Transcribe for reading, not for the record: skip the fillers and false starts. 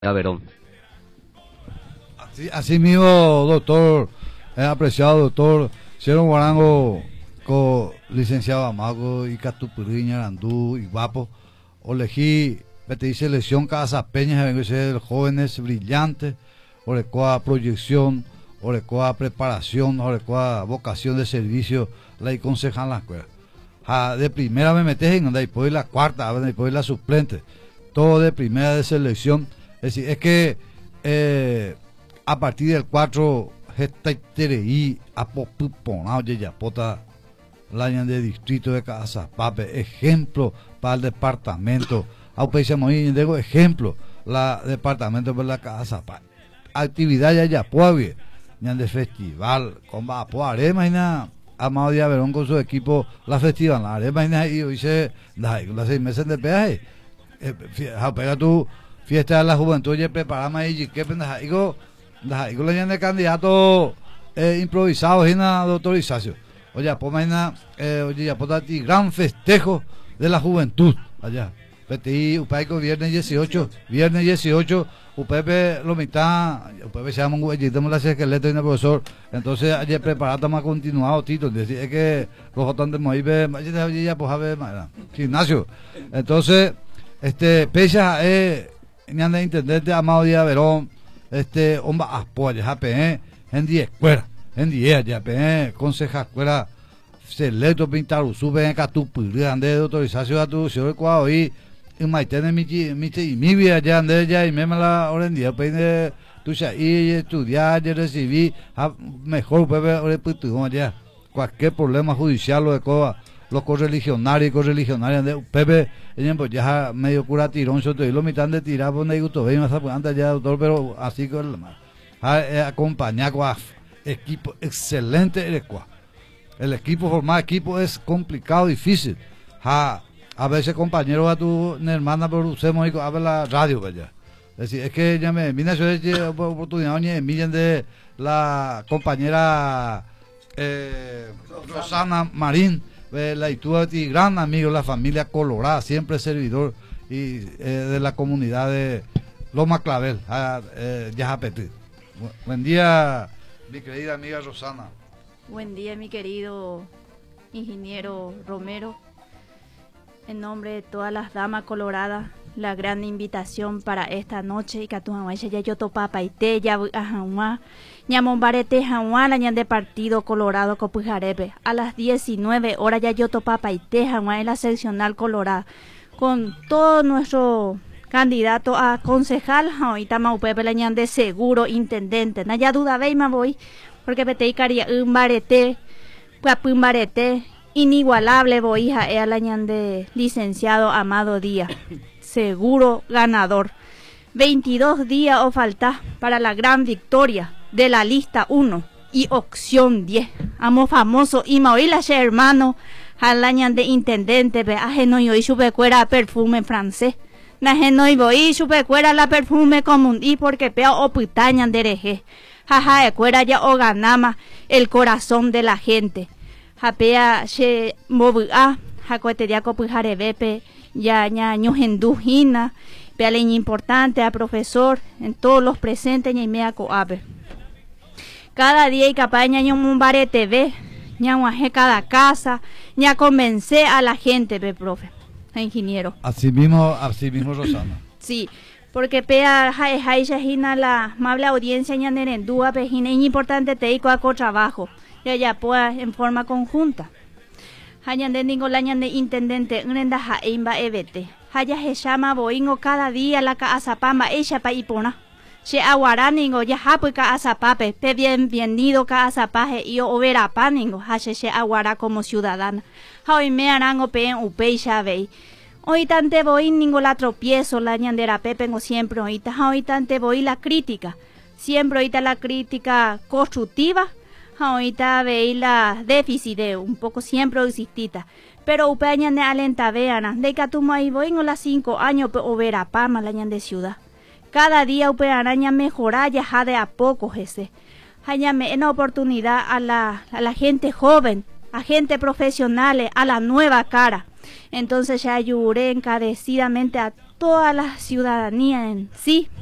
Verón. Así mismo, doctor, apreciado doctor Cero Guarango, licenciado Amago y Catupuriña, Arandú y Guapo, elegí, te dice selección Casa Peña, vengo a ser jóvenes brillantes, orecoa proyección, orecoa preparación, orecoa vocación de servicio, la aconsejan la escuela. De primera me metes en donde después la cuarta, después la suplente, todo de primera de selección. Es decir, es que a partir del 4 y a popuponao ya pota la de distrito de Casapape, ejemplo para el departamento. Digo ejemplo, la departamento para la Casapape. Actividad ya puede, de festival, con arema y nada. Amado Díaz Verón con su equipo, la festival, la arema y nada, y dice, las 6 meses de peaje. Pega tu fiesta de la juventud y preparamos y que digo la de candidato improvisado y nada de autorización. Oye, oye, ya gran festejo de la juventud allá. PTI, Upaico, viernes 18, Upepe lo mitad, Upepe se llama un güeyito, la esqueleto y el profesor. Entonces, ayer preparado más continuado, Tito. Es decir, es que los votantes Moibe, ya pues a ver, gimnasio. Entonces, Pecha ñande intendente Amado Díaz Verón, hombre apoya, JPE, en 10 escuela, en 10, JPE, conseja escuela, selecto pintar, sube en Catupuri, ande de autorización a tu señor Ecuador y maitene mi vida ya ande ya y me la hora en día, pues tu y estudiar, y recibir, mejor, pues, ya, cualquier problema judicial o de cosas. Los correligionarios y correligionarias de Pepe, pues ya medio cura tirón, y lo mitad de tirar, pues no gusto, más antes ya doctor, pero así que acompañar con equipo excelente el equipo, formar equipo es complicado, difícil. A veces compañeros a tu hermana, pero usemos y a ver la radio, vaya. Es decir, es que ya me mira yo oportunidad de la compañera Rosana Marín, la y gran amigo de la familia Colorada, siempre servidor y de la comunidad de Loma Clavel, Yajapetí. Buen día, mi querida amiga Rosana. Buen día, mi querido ingeniero Romero. En nombre de todas las damas coloradas, la gran invitación para esta noche y que tu mamá ya yo topapa y te ya ajá ñamombarete jaguana ñan de Partido Colorado Copujarepe a las 19 horas ya yo topapa y te jaguana en la seccional colorada con todo nuestro candidato a concejal ahorita Maupepe la ñan de seguro intendente naya duda veima voy porque pete caría un barete inigualable voy hija a la ñan de licenciado Amado Díaz seguro ganador. 22 días o falta para la gran victoria de la lista 1 y opción 10. Amo famoso y maoila hermano halañan de intendente ve ajeno y chupecuera perfume francés. Najeno y voy chupecuera la perfume común y porque pea o pitañan de reje. Jaja de cuera ya o ganama el corazón de la gente. Japea che mobua jacoteria copujarebepe ya ñohendujina, vea importante a profesor en todos los presentes y mea coabe. Cada día y capaña ñomumbare TV, ñaguaje cada casa, ña convencé a la gente, ve profe, ingeniero. Así mismo Rosana. Sí, porque pea jaina la amable audiencia ña nerendúa, pejina es importante te ico a trabajo, ya pueda en forma conjunta. Hayan de ningolañan de intendente unenda jaimba ebete. Haya se llama boingo cada día la caazapama ella pa ipona. Se aguaraningo ya japu caazapape, pe bienvenido caazapaje y overa paningo, hace se aguara como ciudadana. Hoy me arango pe en upeixa vei. Hoy tante voy ningola tropiezo la ñandera pepengo siempre oita. Hoy tante voy la crítica. Siempre oita la crítica constructiva. Ahorita veis la déficit de un poco siempre existita, pero upeñan de alenta veana, de que tu mai voy en las 5 años o ver a Pama la ñan de ciudad. Cada día upearaña mejorar ya de a poco ese. Hayame en oportunidad a la gente joven, a gente profesional, a la nueva cara. Entonces ya ayudé encarecidamente a toda la ciudadanía en sí